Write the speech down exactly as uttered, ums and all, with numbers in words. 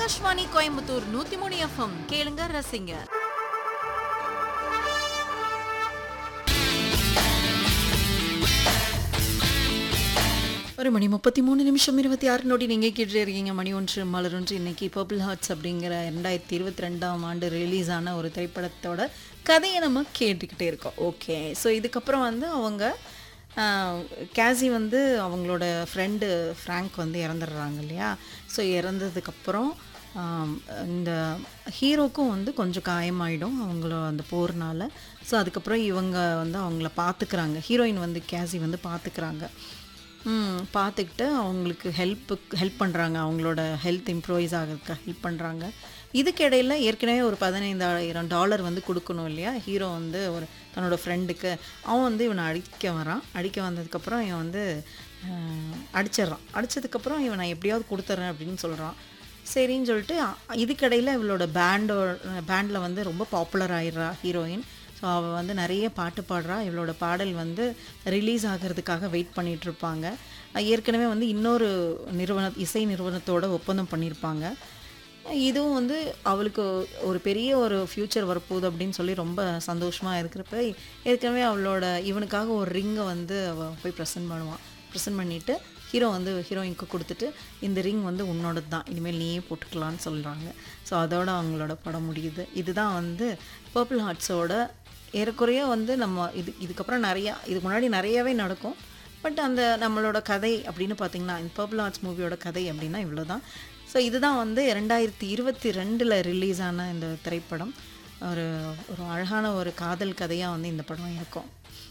ஆகாஷ்வாணி கோயம்புத்தூர் நூத்தி மூணு எஃப்எம் கேளுங்க ரசிங்க. ஒரு மணி முப்பத்தி மூணு நிமிஷம் இருபத்தி ஆறு நொடி நீங்கள் கேட்டு இருக்கீங்க. மணி ஒன்று மலர் ஒன்று. இன்னைக்கு பர்பிள் ஹார்ட்ஸ் அப்படிங்கிற ரெண்டாயிரத்தி இருபத்தி ரெண்டாம் ஆண்டு ரிலீஸ் ஆன ஒரு திரைப்படத்தோட கதையை நம்ம கேட்டுக்கிட்டே இருக்கோம். ஓகே, ஸோ இதுக்கப்புறம் வந்து அவங்க கேசி வந்து அவங்களோட ஃப்ரெண்டு ஃப்ராங்க் வந்து இறந்துடுறாங்க இல்லையா. ஸோ இறந்ததுக்கப்புறம் இந்த ஹீரோக்கும் வந்து கொஞ்சம் காயமாயிடும் அவங்கள அந்த போர்னால. ஸோ அதுக்கப்புறம் இவங்க வந்து அவங்கள பார்த்துக்கிறாங்க, ஹீரோயின் வந்து கேசி வந்து பார்த்துக்கிறாங்க. பார்த்துக்கிட்டு அவங்களுக்கு ஹெல்ப்பு ஹெல்ப் பண்ணுறாங்க, அவங்களோட ஹெல்த் இம்ப்ரூவைஸ் ஆகிறதுக்கு ஹெல்ப் பண்ணுறாங்க. இதுக்கு இடையில ஏற்கனவே ஒரு பதினைந்தாயிரம் டாலர் வந்து கொடுக்கணும் இல்லையா ஹீரோ வந்து ஒரு தன்னோட ஃப்ரெண்டுக்கு. அவன் வந்து இவனை அடிக்க வரான். அடிக்க வந்ததுக்கப்புறம் இவன் வந்து அடிச்சிட்றான். அடித்ததுக்கப்புறம் இவன் நான் எப்படியாவது கொடுத்துட்றேன் அப்படின்னு சொல்கிறான். சரின்னு சொல்லிட்டு இதுக்கிடையில் இவளோட பேண்டோ பேண்டில் வந்து ரொம்ப பாப்புலர் ஆயிடுறா ஹீரோயின். ஸோ அவள் வந்து நிறைய பாட்டு பாடுறா. இவளோட பாடல் வந்து ரிலீஸ் ஆகிறதுக்காக வெயிட் பண்ணிகிட்ருப்பாங்க. ஏற்கனவே வந்து இன்னொரு நிறுவன இசை நிறுவனத்தோட ஒப்பந்தம் பண்ணியிருப்பாங்க. இதுவும் வந்து அவளுக்கு ஒரு பெரிய ஒரு ஃப்யூச்சர் வரப்போகுது அப்படின்னு சொல்லி ரொம்ப சந்தோஷமாக இருக்கிறப்ப ஏற்கனவே அவளோட இவனுக்காக ஒரு ரிங்கை வந்து அவள் போய் ப்ரெசென்ட் பண்ணுவான். ப்ரெசென்ட் பண்ணிவிட்டு ஹீரோ வந்து ஹீரோயினுக்கு கொடுத்துட்டு இந்த ரிங் வந்து உன்னோடது தான், இனிமேல் நீயே போட்டுக்கலான்னு சொல்கிறாங்க. ஸோ அதோட அவங்களோட படம் முடியுது. இதுதான் வந்து பர்பிள் ஹார்ட்ஸோட ஏறக்குறைய வந்து நம்ம இது இதுக்கப்புறம் நிறையா இதுக்கு முன்னாடி நிறையாவே நடக்கும். பட் அந்த நம்மளோட கதை அப்படின்னு பார்த்திங்கன்னா இந்த பர்பிள் ஹார்ட்ஸ் மூவியோட கதை அப்படின்னா இவ்வளோ தான். ஸோ இதுதான் வந்து ரெண்டாயிரத்தி இருபத்தி ரெண்டில் ரிலீஸ் ஆன இந்த திரைப்படம். ஒரு ஒரு அழகான ஒரு காதல் கதையாக வந்து இந்த படம் இருக்கும்.